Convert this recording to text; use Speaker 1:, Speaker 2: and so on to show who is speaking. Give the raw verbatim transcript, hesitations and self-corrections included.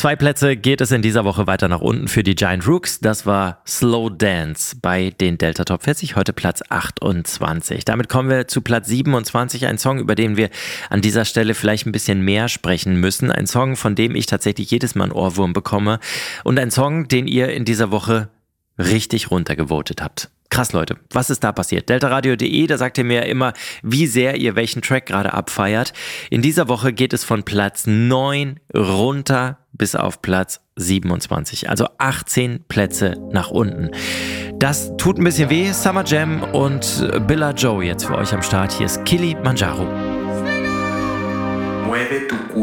Speaker 1: Zwei Plätze geht es in dieser Woche weiter nach unten für die Giant Rooks. Das war Slow Dance bei den Delta Top vierzig, heute Platz achtundzwanzig. Damit kommen wir zu Platz siebenundzwanzig, ein Song, über den wir an dieser Stelle vielleicht ein bisschen mehr sprechen müssen. Ein Song, von dem ich tatsächlich jedes Mal einen Ohrwurm bekomme und ein Song, den ihr in dieser Woche richtig runtergevotet habt. Krass, Leute, was ist da passiert? deltaradio punkt de, da sagt ihr mir ja immer, wie sehr ihr welchen Track gerade abfeiert. In dieser Woche geht es von Platz neun runter bis auf Platz siebenundzwanzig, also achtzehn Plätze nach unten. Das tut ein bisschen weh. Summer Jam und Billa Joe jetzt für euch am Start. Hier ist Kilimanjaro.
Speaker 2: Mueve tu cuerpo.